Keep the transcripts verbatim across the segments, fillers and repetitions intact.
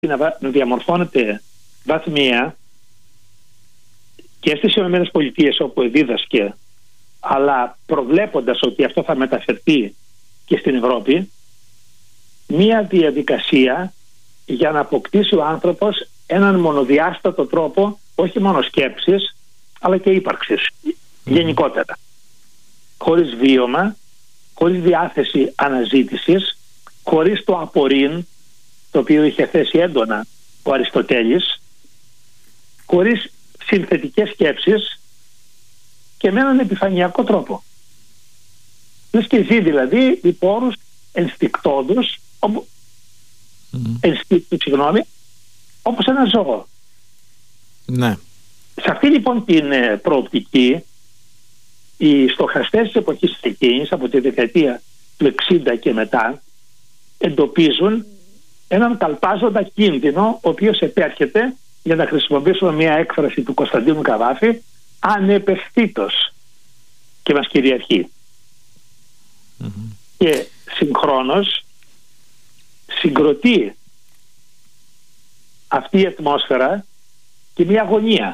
να διαμορφώνεται βαθμία και στις ΗΠΑ όπου δίδασκε, αλλά προβλέποντας ότι αυτό θα μεταφερθεί και στην Ευρώπη, μία διαδικασία για να αποκτήσει ο άνθρωπος έναν μονοδιάστατο τρόπο όχι μόνο σκέψης αλλά και ύπαρξης mm. γενικότερα, χωρίς βίωμα, χωρίς διάθεση αναζήτησης, χωρίς το απορρίν το οποίο είχε θέσει έντονα ο Αριστοτέλης, χωρίς συνθετικές σκέψεις και με έναν επιφανειακό τρόπο. Λες και ζει δηλαδή υπό όρους ενστικτόδους, όπου, mm. ενστίκτου, συγγνώμη, όπως ένα ζώο. Ναι. Σε αυτή λοιπόν την προοπτική, οι στοχαστές της εποχής εκείνης, από τη δεκαετία του εξήντα και μετά, εντοπίζουν έναν καλπάζοντα κίνδυνο, ο οποίος επέρχεται, για να χρησιμοποιήσουμε μια έκφραση του Κωνσταντίνου Καβάφη, ανεπαισθήτως και μας κυριαρχεί. Mm-hmm. Και συγχρόνως συγκροτεί αυτή η ατμόσφαιρα και μια αγωνία.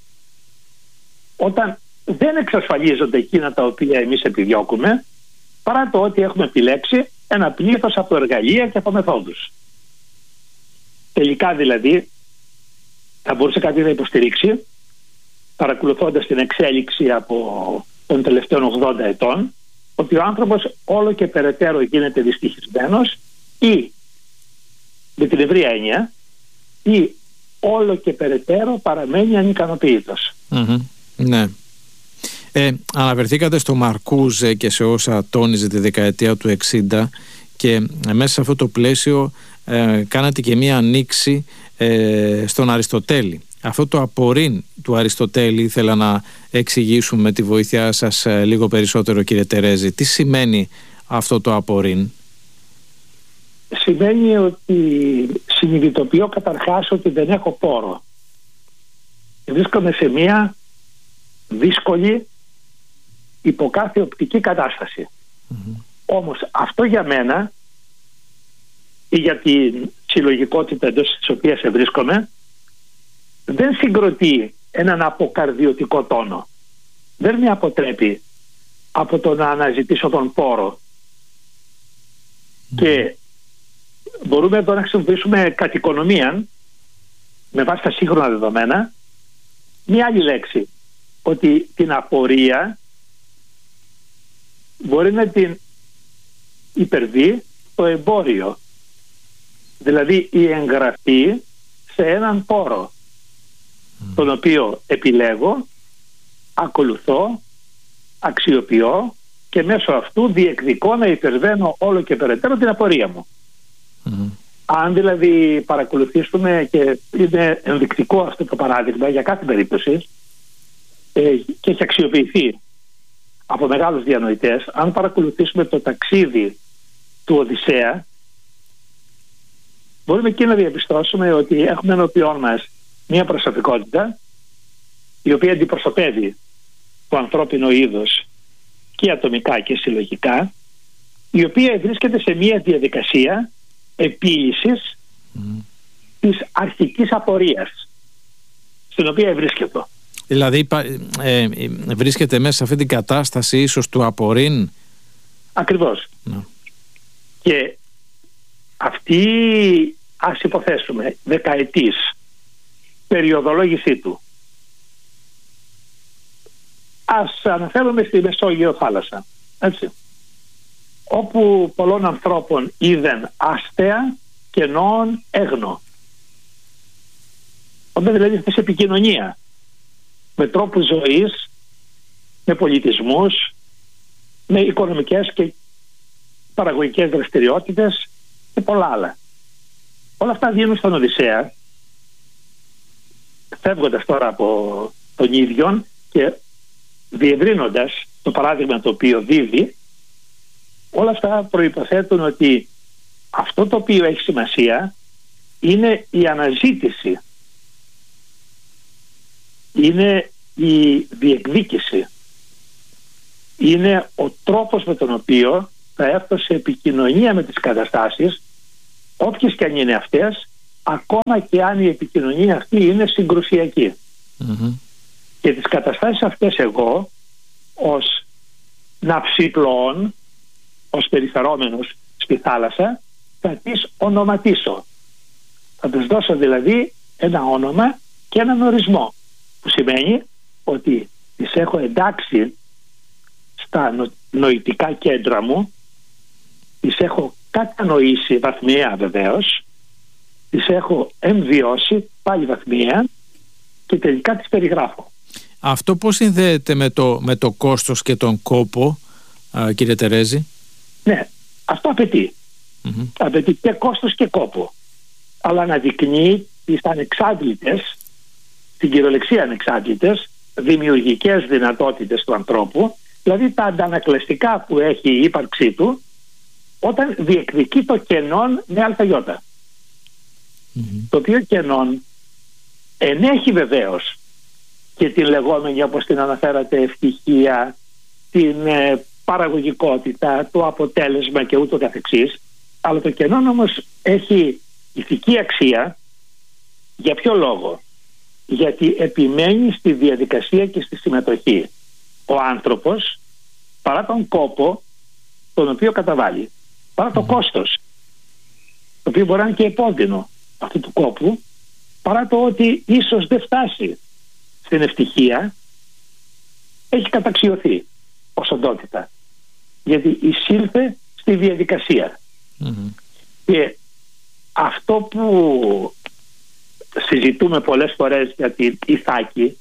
Όταν δεν εξασφαλίζονται εκείνα τα οποία εμείς επιδιώκουμε, παρά το ότι έχουμε επιλέξει ένα πλήθος από εργαλεία και από μεθόδους. Τελικά δηλαδή θα μπορούσε κάτι να υποστηρίξει, παρακολουθώντας την εξέλιξη από των τελευταίων ογδόντα ετών, ότι ο άνθρωπος όλο και περαιτέρω γίνεται δυστυχισμένος ή, με την ευρία έννοια, ή όλο και περαιτέρω παραμένει ανικανοποιητός. Mm-hmm. Ναι. Ε, αναφερθήκατε στο Μαρκούζε και σε όσα τόνιζε τη δεκαετία του εξήντα και μέσα σε αυτό το πλαίσιο ε, κάνατε και μία ανοίξη ε, στον Αριστοτέλη. Αυτό το απορρίν του Αριστοτέλη ήθελα να εξηγήσουμε με τη βοήθειά σας ε, λίγο περισσότερο, κύριε Τερέζη. Τι σημαίνει αυτό το απορρίν? Σημαίνει ότι συνειδητοποιώ καταρχάς ότι δεν έχω πόρο. Βρίσκομαι σε μία δύσκολη υπό κάθε οπτική κατάσταση. Mm-hmm. Όμως αυτό για μένα ή για την συλλογικότητα εντός της οποίας βρίσκομαι δεν συγκροτεί έναν αποκαρδιωτικό τόνο. Δεν με αποτρέπει από το να αναζητήσω τον πόρο. Mm-hmm. Και μπορούμε εδώ να χρησιμοποιήσουμε κατ' οικονομίαν, με βάση τα σύγχρονα δεδομένα, μία άλλη λέξη, ότι την απορία μπορεί να την υπερβεί το εμπόριο, δηλαδή η εγγραφή σε έναν πόρο mm. τον οποίο επιλέγω, ακολουθώ, αξιοποιώ και μέσω αυτού διεκδικώ να υπερβαίνω όλο και περαιτέρω την απορία μου. Mm. Αν δηλαδή παρακολουθήσουμε, και είναι ενδεικτικό αυτό το παράδειγμα για κάθε περίπτωση ε, και έχει αξιοποιηθεί από μεγάλους διανοητές, αν παρακολουθήσουμε το ταξίδι του Οδυσσέα, μπορούμε εκεί να διαπιστώσουμε ότι έχουμε ενώπιόν μας μια προσωπικότητα η οποία αντιπροσωπεύει το ανθρώπινο είδος και ατομικά και συλλογικά, η οποία βρίσκεται σε μια διαδικασία επίλυσης mm. της αρχικής απορίας στην οποία βρίσκεται. Δηλαδή ε, βρίσκεται μέσα σε αυτή την κατάσταση ίσως του απορρίν. Ακριβώς. No. Και αυτή, ας υποθέσουμε, δεκαετής περιοδολόγησή του, ας αναφέρουμε στη Μεσόγειο θάλασσα, έτσι, όπου πολλών ανθρώπων είδεν άστεα και νόον έγνο. Όταν δηλαδή σε επικοινωνία με τρόπους ζωής, με πολιτισμούς, με οικονομικές και παραγωγικές δραστηριότητες και πολλά άλλα. Όλα αυτά βγαίνουν στον Οδυσσέα, φεύγοντας τώρα από τον ίδιον και διευρύνοντας το παράδειγμα το οποίο δίδει. Όλα αυτά προϋποθέτουν ότι αυτό το οποίο έχει σημασία είναι η αναζήτηση, είναι η διεκδίκηση, είναι ο τρόπος με τον οποίο θα έρθω σε επικοινωνία με τις καταστάσεις, όποιες και αν είναι αυτές, ακόμα και αν η επικοινωνία αυτή είναι συγκρουσιακή. Mm-hmm. Και τις καταστάσεις αυτές εγώ ως ναυσιπλοών, ως περιφερόμενος στη θάλασσα, θα τις ονοματίσω. Θα τους δώσω δηλαδή ένα όνομα και έναν ορισμό, που σημαίνει ότι τις έχω εντάξει στα νο, νοητικά κέντρα μου, τις έχω κατανοήσει βαθμιαία βεβαίως, τις έχω εμβιώσει πάλι βαθμιαία και τελικά τις περιγράφω. Αυτό πώς συνδέεται με το, με το κόστος και τον κόπο, α, κύριε Τερέζη? Ναι, αυτό απαιτεί. Mm-hmm. Απαιτεί και κόστος και κόπο. Αλλά αναδεικνύει τις ανεξάντλητες, στην κυριολεξία ανεξάντλητες, δημιουργικές δυνατότητες του ανθρώπου, δηλαδή τα αντανακλαστικά που έχει η ύπαρξή του όταν διεκδικεί το κενόν με αλφαγιώτα. Mm-hmm. Το οποίο κενόν ενέχει βεβαίως και την λεγόμενη, όπως την αναφέρατε, ευτυχία, την ε, παραγωγικότητα, το αποτέλεσμα και ούτω καθεξής, αλλά το κενόν όμως έχει ηθική αξία. Για ποιο λόγο? Γιατί επιμένει στη διαδικασία και στη συμμετοχή ο άνθρωπος, παρά τον κόπο τον οποίο καταβάλει, παρά το κόστος, το οποίο μπορεί να είναι και επώδυνο αυτού του κόπου, παρά το ότι ίσως δεν φτάσει στην ευτυχία, έχει καταξιωθεί ως οντότητα, γιατί εισήλθε στη διαδικασία. Mm-hmm. Και αυτό που συζητούμε πολλές φορές για την Ιθάκη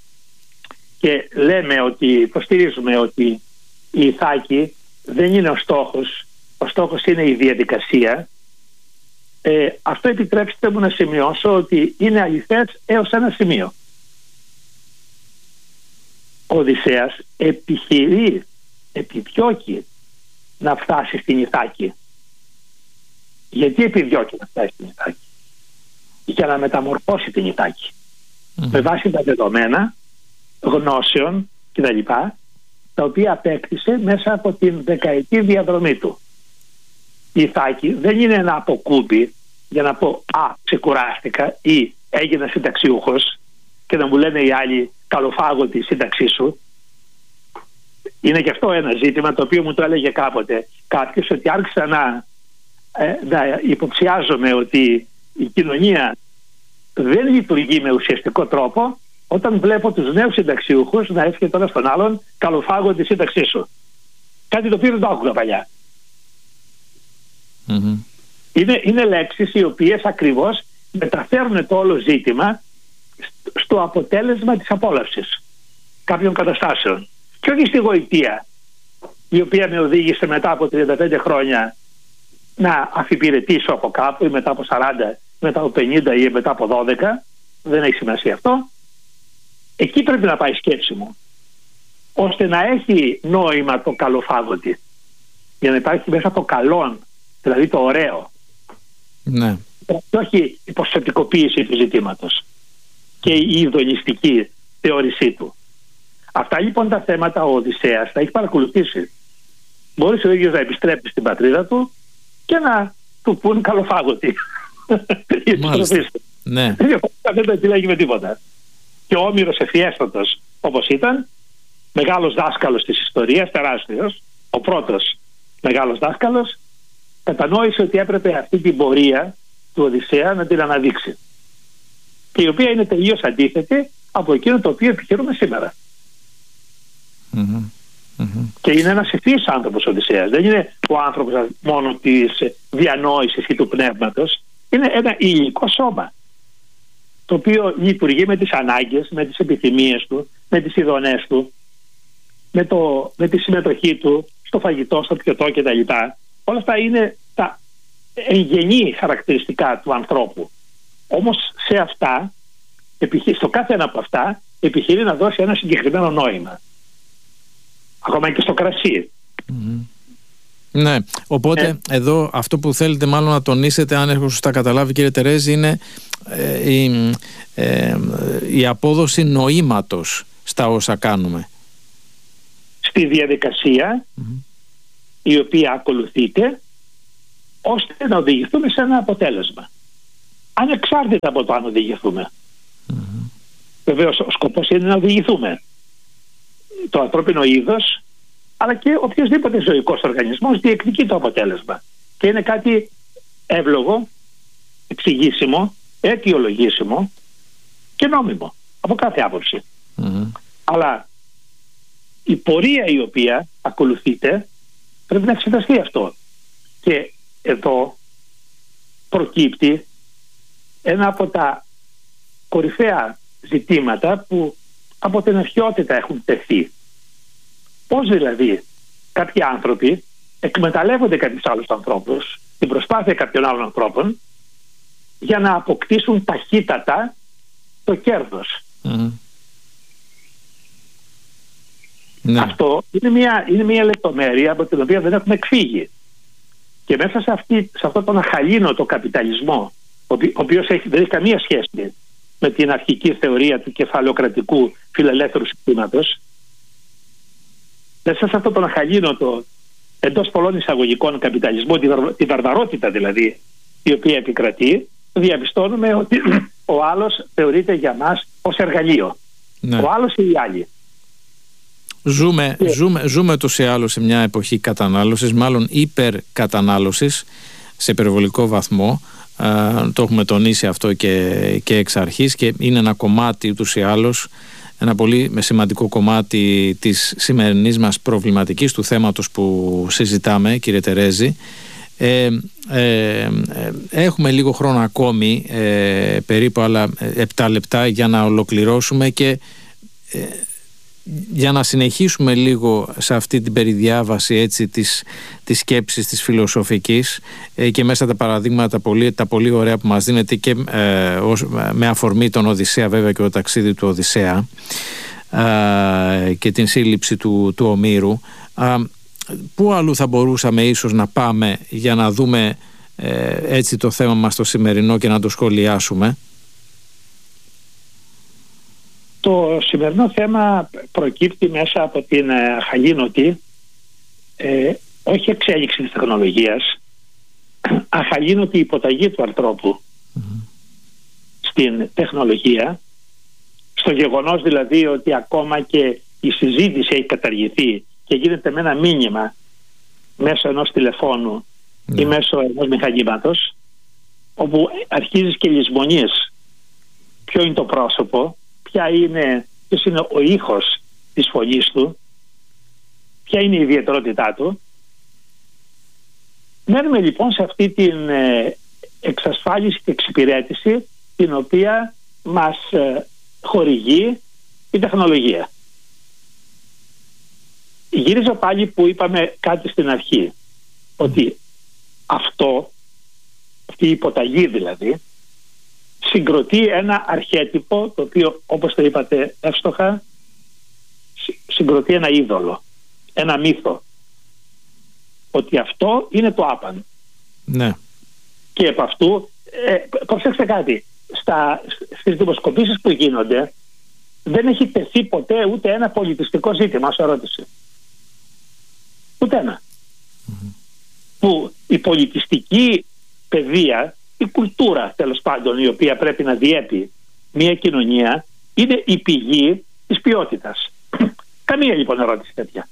και λέμε ότι, υποστηρίζουμε ότι η Ιθάκη δεν είναι ο στόχος, ο στόχος είναι η διαδικασία, ε, αυτό επιτρέψτε μου να σημειώσω ότι είναι αληθές έως ένα σημείο. Ο Οδυσσέας επιχειρεί, επιδιώκει να φτάσει στην Ιθάκη. Γιατί επιδιώκει να φτάσει στην Ιθάκη? Για να μεταμορφώσει την Ιθάκη. Mm-hmm. Με βάση τα δεδομένα γνώσεων κτλ. Τα οποία απέκτησε μέσα από την δεκαετή διαδρομή του. Η Ιθάκη δεν είναι ένα αποκούμπι για να πω «Α, ξεκουράστηκα» ή «Έγινα συνταξιούχος» και να μου λένε οι άλλοι «Καλοφάγω τη σύνταξή σου». Είναι και αυτό ένα ζήτημα το οποίο μου το έλεγε κάποτε κάποιος, ότι άρχισα να, ε, να υποψιάζομαι ότι η κοινωνία δεν λειτουργεί με ουσιαστικό τρόπο όταν βλέπω τους νέους συνταξιούχους να εύχεται τώρα στον άλλον «Καλοφάγω τη σύνταξή σου». Κάτι το οποίο δεν το άκουγα παλιά. Mm-hmm. Είναι, είναι λέξεις οι οποίες ακριβώς μεταφέρουν το όλο ζήτημα στο αποτέλεσμα της απόλαυσης κάποιων καταστάσεων. Και όχι στη γοητεία, η οποία με οδήγησε μετά από τριάντα πέντε χρόνια να αφιπηρετήσω από κάπου, ή μετά από σαράντα, μετά από πενήντα ή μετά από δώδεκα, δεν έχει σημασία αυτό. Εκεί πρέπει να πάει η σκέψη μου, ώστε να έχει νόημα το καλοφάγωτη, για να υπάρχει μέσα το καλόν, δηλαδή το ωραίο. Ναι. Και όχι η ποσοτικοποίηση του ζητήματος και η ειδονιστική θεώρησή του. Αυτά λοιπόν τα θέματα ο Οδυσσέας τα έχει παρακολουθήσει. Μπορείς ο ίδιος να επιστρέψει στην πατρίδα του και να του πούν καλοφάγωτη. Μάλιστα. Ναι. Δεν το επιλέγει με τίποτα. Και ο Όμηρος ευφιέστατος όπως ήταν, μεγάλος δάσκαλος της ιστορίας, τεράστιος, ο πρώτος μεγάλος δάσκαλος, κατανόησε ότι έπρεπε αυτή την πορεία του Οδυσσέα να την αναδείξει. Και η οποία είναι τελείως αντίθετη από εκείνο το οποίο επιχειρούμε σήμερα. Mm-hmm. Mm-hmm. Και είναι ένας ευφύης άνθρωπος ο Οδυσσέας. Δεν είναι ο άνθρωπος μόνο της διανόησης και του πνεύματος. Είναι ένα υλικό σώμα, το οποίο λειτουργεί με τις ανάγκες, με τις επιθυμίες του, με τις ειδονές του, με, το, με τη συμμετοχή του στο φαγητό, στο πιωτό κτλ. Όλα αυτά είναι τα εγγενή χαρακτηριστικά του ανθρώπου. Όμως σε αυτά, στο κάθε ένα από αυτά, επιχειρεί να δώσει ένα συγκεκριμένο νόημα. Ακόμα και στο κρασί. Mm-hmm. Ναι, οπότε ε, εδώ αυτό που θέλετε μάλλον να τονίσετε, αν έχω σωστά καταλάβει κύριε Τερέζη, είναι ε, η, ε, η απόδοση νοήματος στα όσα κάνουμε. Στη διαδικασία mm-hmm. η οποία ακολουθείται ώστε να οδηγηθούμε σε ένα αποτέλεσμα. ανεξάρτητα από το αν οδηγηθούμε. Mm-hmm. Βεβαίως ο σκοπός είναι να οδηγηθούμε. Το ανθρώπινο είδος, αλλά και οποιοσδήποτε ζωικός οργανισμός διεκδικεί το αποτέλεσμα. Και είναι κάτι εύλογο, εξηγήσιμο, αιτιολογήσιμο και νόμιμο από κάθε άποψη. Mm-hmm. Αλλά η πορεία η οποία ακολουθείται πρέπει να εξεταστεί αυτό. Και εδώ προκύπτει ένα από τα κορυφαία ζητήματα που από την αρχαιότητα έχουν τεθεί. Πώς δηλαδή κάποιοι άνθρωποι εκμεταλλεύονται κάποιους άλλους ανθρώπους, την προσπάθεια κάποιων άλλων ανθρώπων, για να αποκτήσουν ταχύτατα το κέρδος. Mm. Ναι. Αυτό είναι μια, είναι μια λεπτομέρεια από την οποία δεν έχουμε εκφύγει. Και μέσα σε, αυτή, σε αυτόν τον αχαλήνοτο καπιταλισμό, ο οποίος έχει, δεν έχει καμία σχέση με την αρχική θεωρία του κεφαλαιοκρατικού φιλελεύθερου συστήματος, μέσα σε αυτόν τον αχαλήνοτο, εντός πολλών εισαγωγικών καπιταλισμό, τη, βαρ, τη βαρβαρότητα δηλαδή η οποία επικρατεί, διαπιστώνουμε ότι ο άλλος θεωρείται για μας ως εργαλείο. Ναι. Ο άλλος ή οι άλλοι. Ζούμε, yeah. ζούμε, ζούμε τους ή άλλους σε μια εποχή κατανάλωσης, μάλλον υπερκατανάλωσης σε υπερβολικό βαθμό. Uh, το έχουμε τονίσει αυτό και, και εξ αρχής, και είναι ένα κομμάτι ούτως ή άλλως, ένα πολύ σημαντικό κομμάτι της σημερινής μας προβληματικής, του θέματος που συζητάμε, κύριε Τερέζη. Ε, ε, ε, έχουμε λίγο χρόνο ακόμη, ε, περίπου άλλα επτά λεπτά για να ολοκληρώσουμε και ε, για να συνεχίσουμε λίγο σε αυτή την περιδιάβαση, έτσι, της, της σκέψης, της φιλοσοφικής, ε, και μέσα τα παραδείγματα πολύ, τα πολύ ωραία που μας δίνεται και ε, ως, με αφορμή τον Οδυσσέα βέβαια και το ταξίδι του Οδυσσέα ε, και την σύλληψη του, του Ομήρου. Ε, πού αλλού θα μπορούσαμε ίσως να πάμε για να δούμε ε, έτσι το θέμα μας το σημερινό και να το σχολιάσουμε? Το σημερινό θέμα προκύπτει μέσα από την αχαλήνωτη, ε, όχι εξέλιξη της τεχνολογίας, αχαλήνωτη υποταγή του ανθρώπου mm-hmm. στην τεχνολογία, στο γεγονός δηλαδή ότι ακόμα και η συζήτηση έχει καταργηθεί και γίνεται με ένα μήνυμα μέσω ενός τηλεφώνου mm-hmm. ή μέσω ενός μηχανήματος, όπου αρχίζεις και λησμονείς ποιο είναι το πρόσωπο, ποια είναι, ποιος είναι ο ήχος της φωνής του, ποια είναι η ιδιαιτερότητά του. Μένουμε λοιπόν σε αυτή την ε, εξασφάλιση και εξυπηρέτηση την οποία μας ε, χορηγεί η τεχνολογία. Γυρίζω πάλι που είπαμε κάτι στην αρχή, ότι αυτό, αυτή η υποταγή δηλαδή, συγκροτεί ένα αρχέτυπο το οποίο, όπως το είπατε εύστοχα, συγκροτεί ένα είδωλο, ένα μύθο, ότι αυτό είναι το άπαν. Ναι. Και επ' αυτού ε, προσέξτε κάτι, Στα, στις δημοσκοπήσεις που γίνονται δεν έχει τεθεί ποτέ ούτε ένα πολιτιστικό ζήτημα ως ερώτηση, ούτε ένα. Mm-hmm. Που η πολιτιστική παιδεία, η κουλτούρα τέλος πάντων η οποία πρέπει να διέπει μια κοινωνία, είναι η πηγή της ποιότητας. Καμία λοιπόν ερώτηση τέτοια.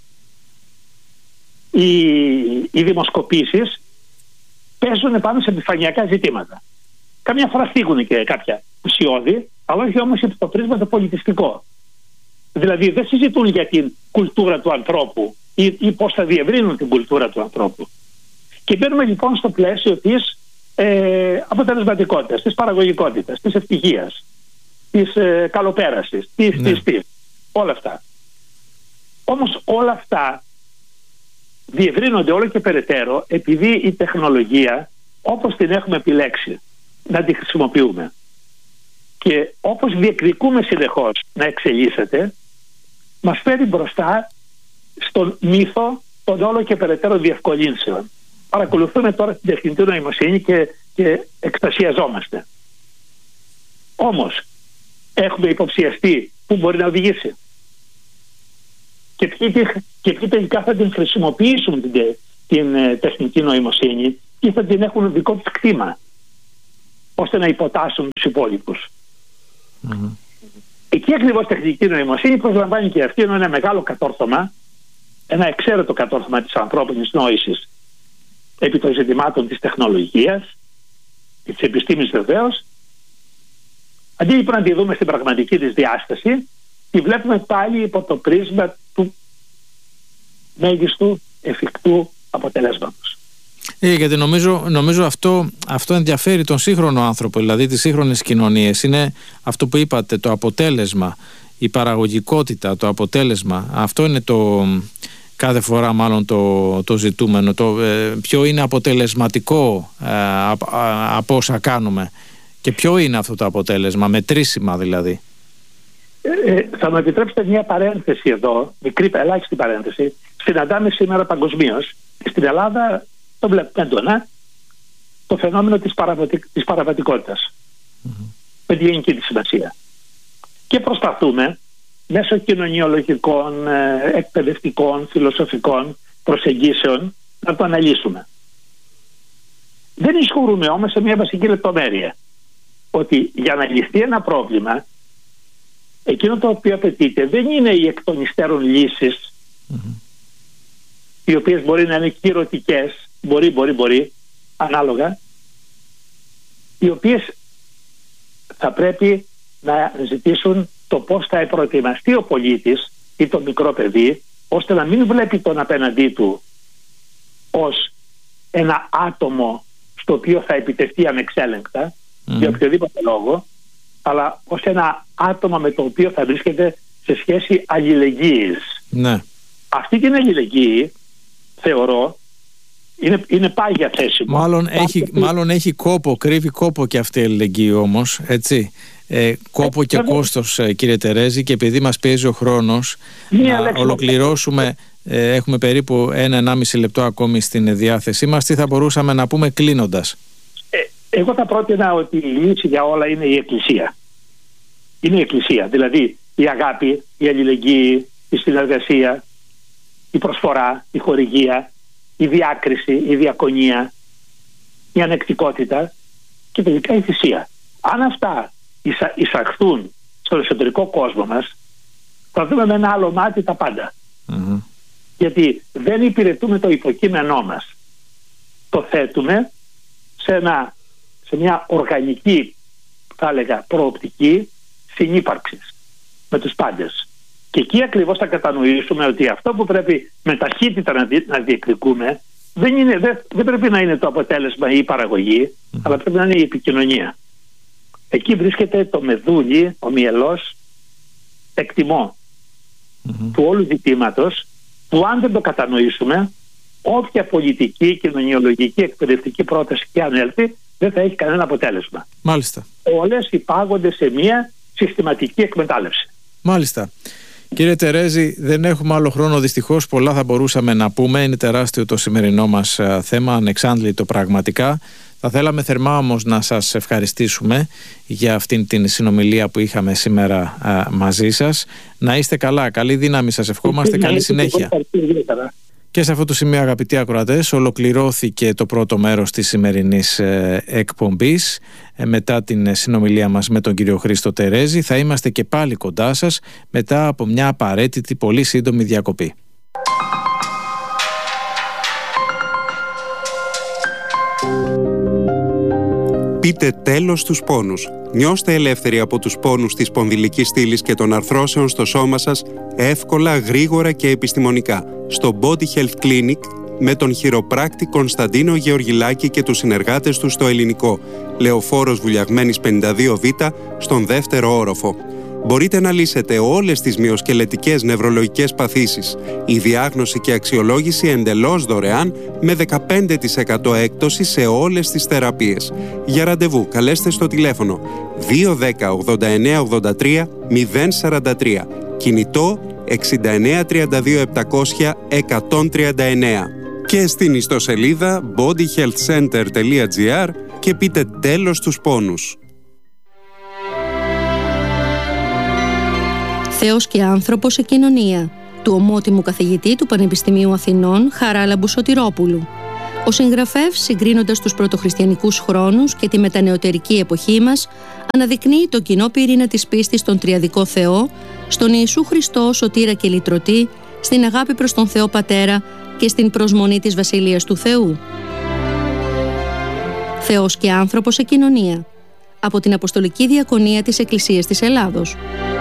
Οι, οι δημοσκοπήσεις παίζουν πάνω σε επιφανειακά ζητήματα. Καμιά φορά θίγουν και κάποια ουσιώδη, αλλά όχι όμως υπό το πρίσμα το πολιτιστικό. Δηλαδή δεν συζητούν για την κουλτούρα του ανθρώπου ή, ή πώς θα διευρύνουν την κουλτούρα του ανθρώπου. Και μπαίνουμε λοιπόν στο πλαίσιο της ε, αποτελεσματικότητας, της παραγωγικότητας, της ευτυχίας, της ε, καλοπέρασης, της, ναι. της, της, όλα αυτά. Όμως όλα αυτά διευρύνονται όλο και περαιτέρω επειδή η τεχνολογία, όπως την έχουμε επιλέξει να τη χρησιμοποιούμε και όπως διεκδικούμε συνεχώς να εξελίσσεται, μας φέρει μπροστά στον μύθο των όλο και περαιτέρω διευκολύνσεων. Παρακολουθούμε τώρα την τεχνητή νοημοσύνη και, και εκστασιαζόμαστε. Όμως έχουμε υποψιαστεί που μπορεί να οδηγήσει και ποιοι, και ποιοι τελικά θα την χρησιμοποιήσουν την, την τεχνητή νοημοσύνη ή θα την έχουν δικό τους κτήμα. ώστε να υποτάσσουν τους υπόλοιπους. Mm-hmm. Εκεί ακριβώς τεχνική νοημοσύνη προσλαμβάνει και αυτή, ενώ ένα μεγάλο κατόρθωμα, ένα εξαίρετο κατόρθωμα της ανθρώπινης νόησης επί των ζητημάτων της τεχνολογίας και της επιστήμης βεβαίως, αντί λοιπόν να τη δούμε στην πραγματική της διάσταση, τη βλέπουμε πάλι υπό το πρίσμα του μέγιστου εφικτού αποτελέσματος. Ε, γιατί νομίζω, νομίζω αυτό, αυτό ενδιαφέρει τον σύγχρονο άνθρωπο, δηλαδή τις σύγχρονες κοινωνίες. Είναι αυτό που είπατε, το αποτέλεσμα, η παραγωγικότητα, το αποτέλεσμα. Αυτό είναι το κάθε φορά μάλλον το, το ζητούμενο. Το, ε, ποιο είναι αποτελεσματικό ε, από όσα κάνουμε και ποιο είναι αυτό το αποτέλεσμα, μετρήσιμα δηλαδή. Ε, θα μου επιτρέψετε μια παρένθεση εδώ, μικρή ελάχιστη παρένθεση. Συναντάμε σήμερα παγκοσμίως, στην Ελλάδα το βλέπουμε έντονα, το φαινόμενο της, παραβατι... της παραβατικότητας mm-hmm. με τη γενική της σημασία. Και προσπαθούμε μέσω κοινωνιολογικών, εκπαιδευτικών, φιλοσοφικών προσεγγίσεων να το αναλύσουμε. Δεν ισχυρούμε όμως σε μια βασική λεπτομέρεια, ότι για να λυθεί ένα πρόβλημα, εκείνο το οποίο απαιτείται δεν είναι οι εκ των υστέρων λύσεις mm-hmm. οι οποίες μπορεί να είναι κυρωτικές, μπορεί, μπορεί, μπορεί, ανάλογα, οι οποίες θα πρέπει να ζητήσουν το πώς θα προετοιμαστεί ο πολίτης ή το μικρό παιδί, ώστε να μην βλέπει τον απέναντί του ως ένα άτομο στο οποίο θα επιτευχθεί ανεξέλεγκτα mm. για οποιοδήποτε λόγο, αλλά ως ένα άτομο με το οποίο θα βρίσκεται σε σχέση αλληλεγγύης. Ναι. Αυτή την αλληλεγγύη θεωρώ είναι, είναι πάγια θέση. Μάλλον έχει, μάλλον έχει κόπο, κρύβει κόπο και αυτή η αλληλεγγύη όμως, έτσι. Ε, κόπο ε, και βέβαια. Κόστος, κύριε Τερέζη, και επειδή μας πιέζει ο χρόνος να λέξη, ολοκληρώσουμε, ε, έχουμε περίπου ένα-ενάμιση λεπτό ακόμη στην διάθεσή μας. Τι θα μπορούσαμε να πούμε κλείνοντας? Ε, εγώ θα πρότεινα ότι η λύση για όλα είναι η Εκκλησία. Είναι η Εκκλησία, δηλαδή η αγάπη, η αλληλεγγύη, η συνεργασία, η προσφορά, η χορηγία, η διάκριση, η διακονία, η ανεκτικότητα και τελικά η θυσία. Αν αυτά εισα, εισαχθούν στον εσωτερικό κόσμο μας, θα δούμε με ένα άλλο μάτι τα πάντα. Mm-hmm. Γιατί δεν υπηρετούμε το υποκείμενό μας. Το θέτουμε σε, ένα, σε μια οργανική, θα έλεγα, προοπτική συνύπαρξης με τους πάντες. Και εκεί ακριβώς θα κατανοήσουμε ότι αυτό που πρέπει με ταχύτητα να, δι, να διεκδικούμε δεν, είναι, δεν, δεν πρέπει να είναι το αποτέλεσμα ή η παραγωγή, mm-hmm. αλλά πρέπει να είναι η επικοινωνία. Εκεί βρίσκεται το μεδούλι, ο μυελός, εκτιμώ mm-hmm. του όλου ζητήματος, που αν δεν το κατανοήσουμε, όποια πολιτική, κοινωνιολογική, εκπαιδευτική πρόταση και αν έλθει, δεν θα έχει κανένα αποτέλεσμα. Μάλιστα. Όλες υπάγονται σε μια συστηματική εκμετάλλευση. Μάλιστα. Κύριε Τερέζη, δεν έχουμε άλλο χρόνο δυστυχώς, πολλά θα μπορούσαμε να πούμε, είναι τεράστιο το σημερινό μας θέμα, ανεξάντλητο πραγματικά. Θα θέλαμε θερμά όμως να σας ευχαριστήσουμε για αυτήν την συνομιλία που είχαμε σήμερα α, μαζί σας. Να είστε καλά, καλή δύναμη σας ευχόμαστε, καλή συνέχεια. Και σε αυτό το σημείο, αγαπητοί ακροατές, ολοκληρώθηκε το πρώτο μέρος της σημερινής ε, εκπομπής. Ε, μετά την συνομιλία μας με τον κύριο Χρήστο Τερέζη θα είμαστε και πάλι κοντά σας μετά από μια απαραίτητη πολύ σύντομη διακοπή. Πείτε τέλος στους πόνους. Νιώστε ελεύθεροι από τους πόνους της σπονδυλικής στήλης και των αρθρώσεων στο σώμα σας εύκολα, γρήγορα και επιστημονικά. Στο Body Health Clinic με τον χειροπράκτη Κωνσταντίνο Γεωργιλάκη και τους συνεργάτες του στο Ελληνικό. Λεωφόρος Βουλιαγμένης πενήντα δύο Β στον δεύτερο όροφο. Μπορείτε να λύσετε όλες τις μυοσκελετικές νευρολογικές παθήσεις. Η διάγνωση και αξιολόγηση εντελώς δωρεάν με δεκαπέντε τοις εκατό έκπτωση σε όλες τις θεραπείες. Για ραντεβού καλέστε στο τηλέφωνο δύο ένα μηδέν ογδόντα εννέα ογδόντα τρία μηδέν σαράντα τρία. Κινητό εξήντα εννέα τριάντα δύο επτακόσια εκατόν τριάντα εννέα. Και στην ιστοσελίδα body health center τελεία gr και πείτε τέλος στους πόνους. Θεός και άνθρωπος σε κοινωνία, του ομότιμου καθηγητή του Πανεπιστημίου Αθηνών Χαράλαμπου Σωτηρόπουλου. Ο συγγραφέας, συγκρίνοντας τους πρωτοχριστιανικούς χρόνους και τη μετανεωτερική εποχή μας, αναδεικνύει το κοινό πυρήνα της πίστης στον τριαδικό Θεό, στον Ιησού Χριστό, σωτήρα και λυτρωτή, στην αγάπη προς τον Θεό Πατέρα και στην προσμονή της Βασιλείας του Θεού. Θεός και άνθρωπος σε κοινωνία. Από την Αποστολική Διακονία της Εκκλησίας της Ελλάδος.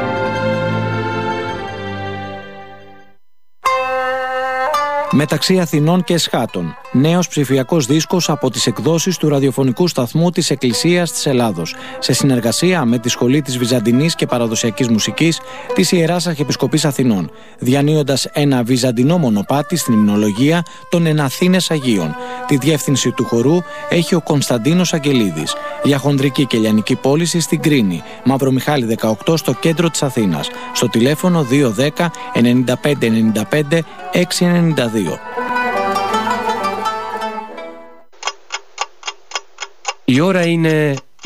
Μεταξύ Αθηνών και Εσχάτων. Νέος ψηφιακός δίσκος από τις εκδόσεις του ραδιοφωνικού σταθμού της Εκκλησίας της Ελλάδος, σε συνεργασία με τη Σχολή της Βυζαντινής και Παραδοσιακής Μουσικής της Ιεράς Αρχιεπισκοπής Αθηνών, διανύοντας ένα βυζαντινό μονοπάτι στην υμνολογία των Εναθήνες Αγίων. Τη διεύθυνση του χορού έχει ο Κωνσταντίνος Αγγελίδης. Για χονδρική και λιανική πώληση στην Κρίνη, Μαυρομιχάλη δεκαοκτώ, στο κέντρο της Αθήνας. Στο τηλέφωνο δύο δέκα ενενήντα πέντε ενενήντα πέντε έξι ενενήντα δύο. Η ώρα είναι